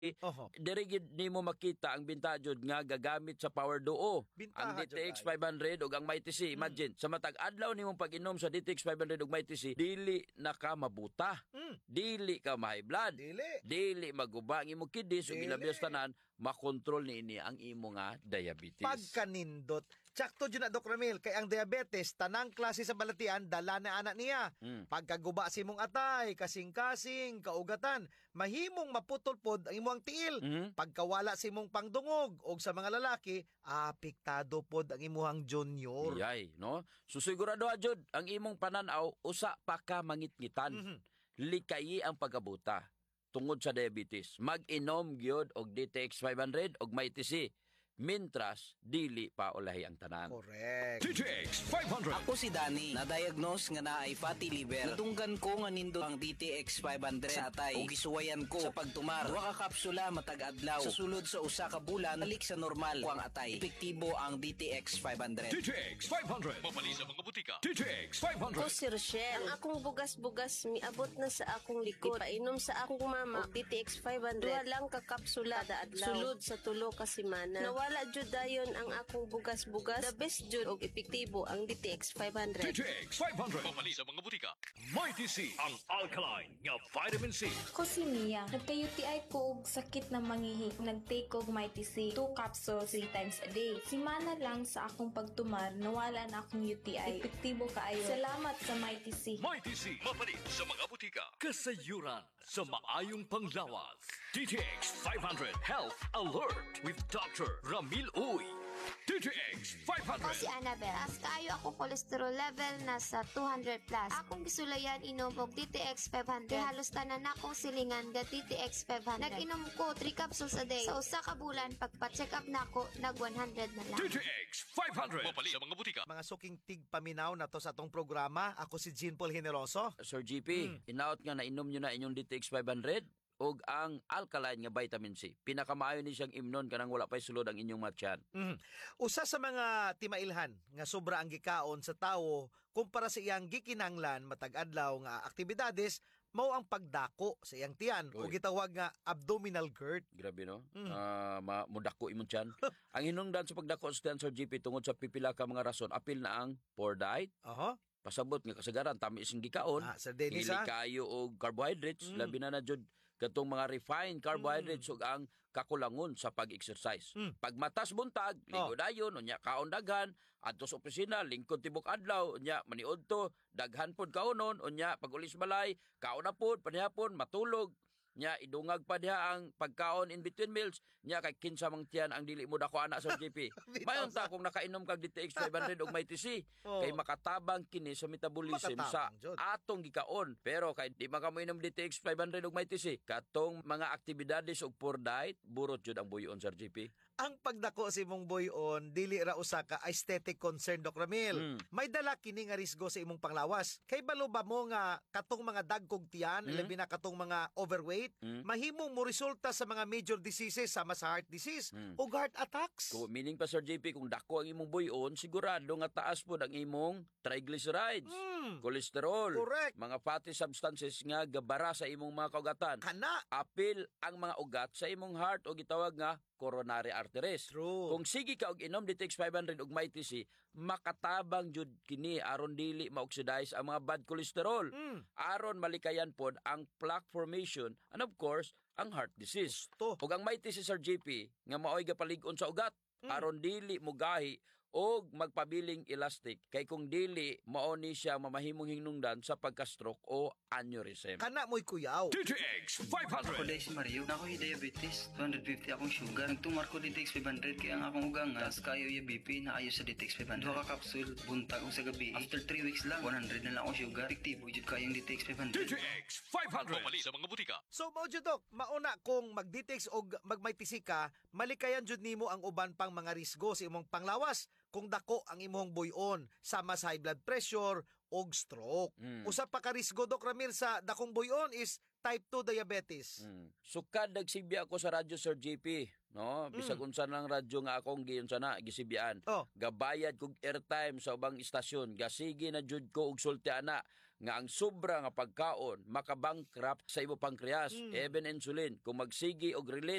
Oho. Diri gid nimo makita ang binta jud nga gagamit sa power duo. Bintaha Ang jud DTX ay. 500 ug ang Mighty C. Imagine, sa matag adlaw nimong pag-inom sa DTX 500 ug Mighty C, dili na ka mabuta. Dili ka ma-high blood. Dili. maguba ang imong kidneys ug Dili. ilabias tanan makontrol niini ang imo nga diabetes. Pagkanindot. Tsakto dyan na, Dok Ramil, kay ang diabetes, tanang klase sa balatian, dala na anak niya. Pagkaguba si mong atay, kasing-kasing, kaugatan, mahimong maputol pod ang imong tiil. Pagkawala si mong pangdungog, o sa mga lalaki, apektado pod ang imong junior. Iyay, no? So sigurado jud ang imong pananaw usa pa ka mangitngitan. Likayi ang pagabuta tungod sa diabetes. Mag-inom gyud og DTX 500 og Mighty C. Mintras dili pa ulahi ang tanan. Correct. DTX 500. Ako si Danny, na-diagnose nga na ay fatty liver. Natunggan ko nga nindot ang DTX 500 sa atay o gisuwayan ko sa pagtumar. Duha ka kapsula matag adlaw. Sa sulod sa usa ka bulan, balik sa normal ko ang atay. Epektibo ang DTX 500. DTX 500. Mapali sa mga butika. DTX 500. Ako si Rochelle. Ang akong bugas-bugas miabot na sa akong likod. Painom sa akong mama og DTX 500. Duha lang ka kapsula kada adlaw. Sulod sa tulo ka semana. Nawala jud dayon ang akong bugas-bugas. The best jud og epektibo ang DTX 500. DTX 500. Mapali sa mga butika. Mighty C. Ang alkaline nga vitamin C. Ako si Mia. Nagka-UTI ko og sakit na mangihi. Nag-take og Mighty C 2 capsules 3 times a day. Simana lang sa akong pagtumar, nawala na akong UTI. Epektibo kaayo. Salamat sa Mighty C. Mighty C. Mapali sa mga butika. Kasayuran sa maayong panglawas. DTX 500 Health Alert with Dr. Ramil Uy. DTX 500. Ako si Annabelle. As kaayo ako cholesterol level nasa 200 plus. Akong gisulayan inom og DTX 500. Halos tanan akong silingan ga DTX 500. Nag-inom ko 3 capsules a day. Sa usa ka bulan pagpa-check up nako nag 100 na lang. DTX 500. Mapali sa mga butika. Mga suking tigpaminaw na to sa atong programa. Ako si Jean Paul Generoso. Sir GP, inaot nga na inom nyo na inyong DTX 500 og ang alkaline nga vitamin C. Pinakamaayo ni siyang imnon kanang wala pa'y sulod ang inyong matyan. Usa sa mga timailhan nga sobra ang gikaon sa tawo kumpara sa iyang gikinanglan matag adlaw nga aktibidades mao ang pagdako sa iyang tiyan o gitawag nga abdominal GERD. Grabe no? Mudako imong tiyan. Ang hinungdan sa pagdako sa tiyan, Sir GP, tungod sa pipila ka mga rason, apil na ang poor diet, pasabot nga kasagaran tamis ang gikaon, sa Dennis, hili kayo og carbohydrates, labi na jud katong mga refined carbohydrates ug ang kakulangon sa pag-exercise. Pagmatas buntag, ligo dayon, unya kaon daghan, adto sa opisina, lingkod tibok adlaw, unya maniud to, daghan pod kaonon, unya pag ulis balay, kaon na pod, panihapon, matulog, nya idungag pa diha ang pagkaon in between meals, nya kay kinsa mang tiyan ang dili mo dako ana sa GP. Mayon ta kung nakainom kag DTX 500 og Mighty C, kay makatabang kini sa metabolism sa atong gikaon. Pero kay di man ka mo inom DTX 500 og Mighty C, katong mga aktibidades og poor diet, burot jud ang buyon, Sir GP. Ang pagdako si mong buyon dili ra usa ka aesthetic concern, Dok Ramil. May dala kini nga risgo sa imong panglawas. Kay balo ba mo nga katong mga dagkog tiyan, labi na katong mga overweight, mahimong mo resulta sa mga major diseases sama sa heart disease o heart attacks. Meaning pa, Sir JP, kung dako ang imong buyon, sigurado nga taas po ang imong triglycerides, cholesterol, mga fatty substances nga gabara sa imong mga kaugatan. Apil ang mga ugat sa imong heart o gitawag nga coronary arteries. Kung sige ka og inom DTX 500 og Mighty C, makatabang jud kini aron dili ma-oxidize ang mga bad cholesterol. Aron malikayan pod ang plaque formation and of course ang heart disease. Ug ang Mighty C, Sir JP, nga maoy gapalig-on sa ugat aron dili mo gahi og magpabiling elastic, kay kung dili mao ni siya mamahimong hinungdan sa pagka-stroke o aneurysm. Kana mo'y kuyaw. DTX 500. Ako si Mario, nako'y diabetes, 250 akong sugar. Nagtumar ko DTX 500 kaya ang akong ugang nga, tas kayo yung BP na ayo sa DTX 500. Duha ka kapsul, buntag sa gabi. After 3 weeks lang, 100 na lang akong sugar. Epektibo jud kayong DTX 500. DTX 500. Mapali sa mga butika. So mao jud, Dok, mauna kung mag-DTX og mag-Mighty C ka, malikayan jud nimo ang uban pang mga risgo sa imong panglawas kung dako ang imong buyon sama sa high blood pressure og stroke. Usa pa ka risgo, Dok Ramil, sa dakong buyon is type 2 diabetes. Sukad nagsibi ako sa radyo, Sir JP, no? Bisag unsa nang radyo nga akong giyon sana gisibian. Gabayad kog airtime sa ubang istasyon, gasigi na jud ko og sulti ana nga ang sobra nga pagkaon makabankrupt sa imo pancreas, even insulin kung magsigi og release